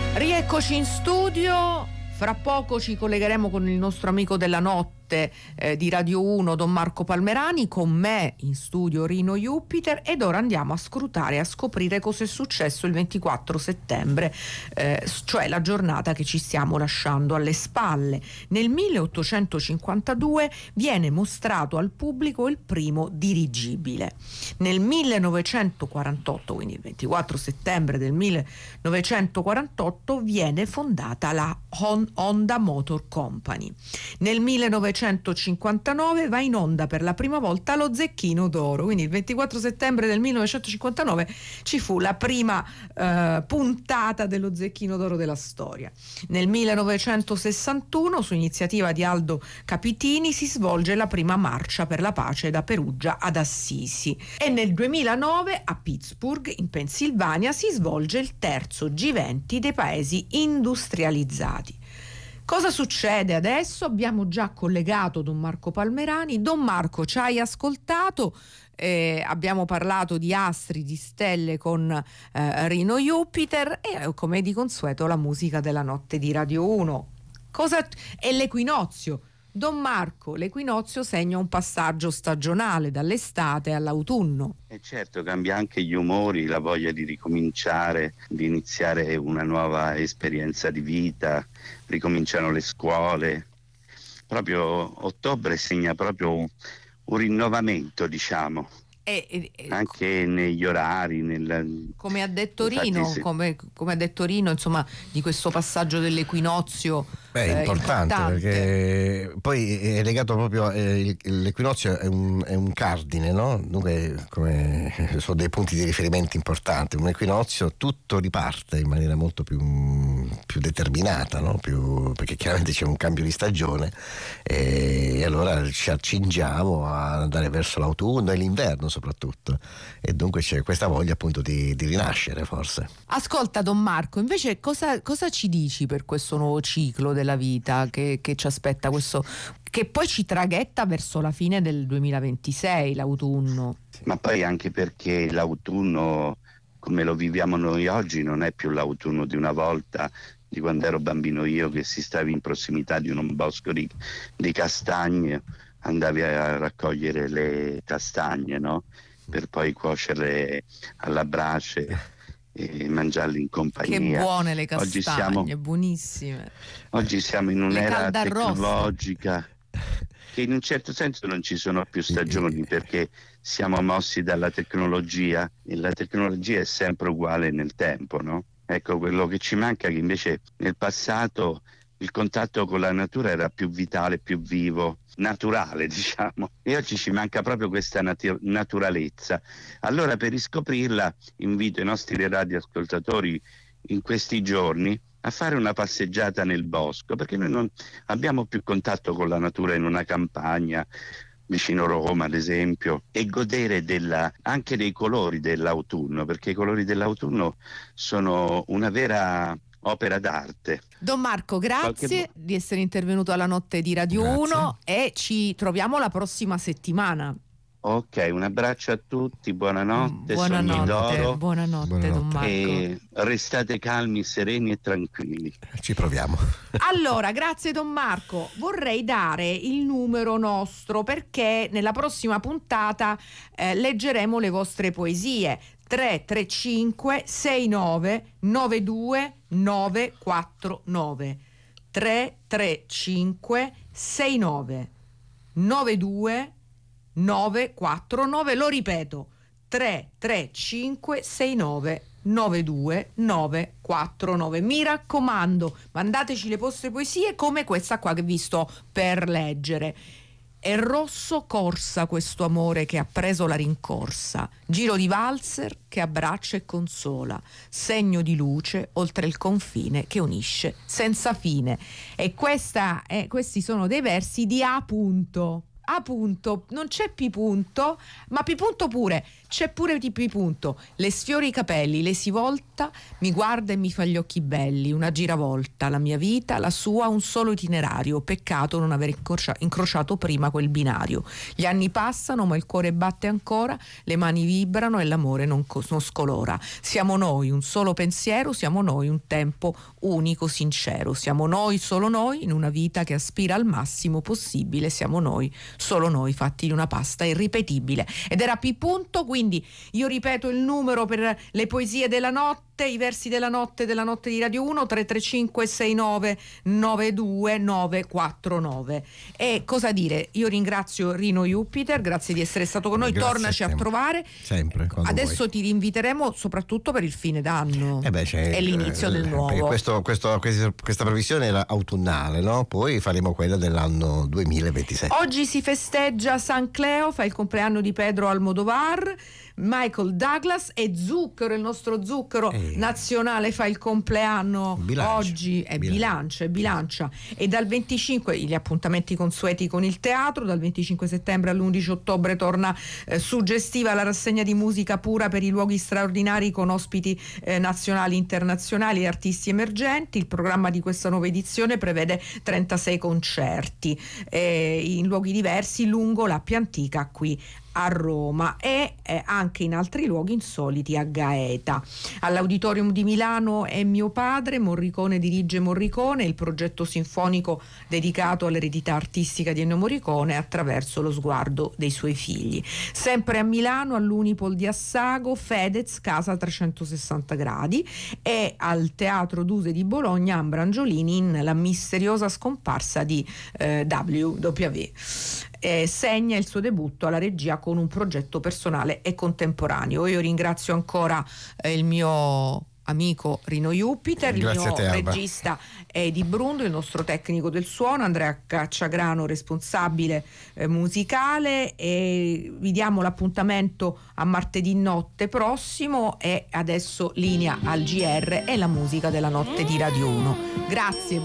Rieccoci in studio, fra poco ci collegheremo con il nostro amico della notte di Radio 1, Don Marco Palmerani, con me in studio Rino Jupiter, ed ora andiamo a scrutare e a scoprire cosa è successo il 24 settembre, cioè la giornata che ci stiamo lasciando alle spalle. Nel 1852 viene mostrato al pubblico il primo dirigibile. Nel 1948, quindi il 24 settembre del 1948, viene fondata la Honda Motor Company. Nel 1959 va in onda per la prima volta lo Zecchino d'Oro, quindi il 24 settembre del 1959 ci fu la prima puntata dello Zecchino d'Oro della storia. Nel 1961, su iniziativa di Aldo Capitini, si svolge la prima marcia per la pace da Perugia ad Assisi, e nel 2009 a Pittsburgh, in Pennsylvania, si svolge il terzo G20 dei paesi industrializzati. Cosa succede adesso? Abbiamo già collegato Don Marco Palmerani. Don Marco, ci hai ascoltato? Abbiamo parlato di astri, di stelle con Rino Jupiter, e come di consueto la musica della notte di Radio 1. Cosa è l'equinozio? Don Marco, l'equinozio segna un passaggio stagionale dall'estate all'autunno. E certo, cambia anche gli umori, la voglia di ricominciare, di iniziare una nuova esperienza di vita, ricominciano le scuole. Proprio ottobre segna proprio un rinnovamento, diciamo. Anche negli orari, come ha detto Rino, come ha detto Rino, insomma, di questo passaggio dell'equinozio. È importante perché poi è legato proprio l'equinozio è un cardine, no? Dunque, come sono dei punti di riferimento importanti. Un equinozio tutto riparte in maniera molto più determinata, no? Perché chiaramente c'è un cambio di stagione, e allora ci accingiamo ad andare verso l'autunno e l'inverno soprattutto, e dunque c'è questa voglia appunto di rinascere, forse. Ascolta Don Marco, invece cosa ci dici per questo nuovo ciclo della vita che ci aspetta, questo che poi ci traghetta verso la fine del 2026, l'autunno? Ma poi anche perché l'autunno, come lo viviamo noi oggi, non è più l'autunno di una volta, di quando ero bambino io, che si stava in prossimità di un bosco di castagne, andavi a raccogliere le castagne, no? Per poi cuocerle alla brace e mangiarle in compagnia. Che buone le castagne, buonissime. Oggi siamo in un'era tecnologica che in un certo senso non ci sono più stagioni, perché siamo mossi dalla tecnologia, e la tecnologia è sempre uguale nel tempo, no? Ecco, quello che ci manca, che invece nel passato il contatto con la natura era più vitale, più vivo, naturale, diciamo, e oggi ci manca proprio questa naturalezza. Allora, per riscoprirla, invito i nostri radioascoltatori in questi giorni a fare una passeggiata nel bosco, perché noi non abbiamo più contatto con la natura in una campagna vicino Roma, ad esempio, e godere anche dei colori dell'autunno, perché i colori dell'autunno sono una vera opera d'arte. Don Marco, grazie di essere intervenuto alla notte di Radio 1, e ci troviamo la prossima settimana. Ok, un abbraccio a tutti, buonanotte, buonanotte, buonanotte Don Marco. E restate calmi, sereni e tranquilli. Ci proviamo. Allora, grazie Don Marco. Vorrei dare il numero nostro, perché nella prossima puntata leggeremo le vostre poesie. 335 69 92 949 335 69 92 949, lo ripeto, 335 69 92 949. Mi raccomando, mandateci le vostre poesie, come questa qua che vi sto per leggere. È rosso corsa questo amore che ha preso la rincorsa, giro di valzer che abbraccia e consola, segno di luce oltre il confine che unisce senza fine. E questi sono dei versi di A. A. Non c'è P. Ma P. pure. C'è pure tipo punto, le sfiori i capelli, le si volta, mi guarda e mi fa gli occhi belli, una giravolta, la mia vita, la sua, un solo itinerario, peccato non aver incrociato prima quel binario. Gli anni passano ma il cuore batte ancora, le mani vibrano e l'amore non scolora. Siamo noi, un solo pensiero, siamo noi, un tempo unico, sincero, siamo noi, solo noi, in una vita che aspira al massimo possibile, siamo noi, solo noi, fatti di una pasta irripetibile. Ed era P. Quindi io ripeto il numero per le poesie della notte, i versi della notte di Radio 1, 335 69 92 949. E cosa dire? Io ringrazio Rino Jupiter, grazie di essere stato con noi, tornaci a trovare sempre. Adesso vuoi. Ti rinviteremo soprattutto per il fine d'anno e l'inizio del nuovo. Questa previsione era autunnale, no? Poi faremo quella dell'anno 2026. Oggi si festeggia San Cleo, fa il compleanno di Pedro Almodovar, Michael Douglas e Zucchero, il nostro zucchero nazionale, fa il compleanno oggi, è bilancia, e dal 25 gli appuntamenti consueti con il teatro, dal 25 settembre all'11 ottobre torna suggestiva la rassegna di musica pura per i luoghi straordinari con ospiti nazionali, internazionali e artisti emergenti. Il programma di questa nuova edizione prevede 36 concerti in luoghi diversi lungo l'Appia Antica qui a Roma e anche in altri luoghi insoliti a Gaeta. All'Auditorium di Milano è Mio padre, Morricone dirige Morricone, il progetto sinfonico dedicato all'eredità artistica di Ennio Morricone attraverso lo sguardo dei suoi figli. Sempre a Milano, all'Unipol di Assago, Fedez, Casa 360 gradi, e al Teatro Duse di Bologna Ambra Angiolini in La misteriosa scomparsa di WW. Segna il suo debutto alla regia con un progetto personale e contemporaneo. Io ringrazio ancora il mio amico Rino Jupiter, il mio regista Edi Brundo, il nostro tecnico del suono Andrea Cacciagrano, responsabile musicale, e vi diamo l'appuntamento a martedì notte prossimo. E adesso linea al GR e la musica della notte di Radio 1. Grazie.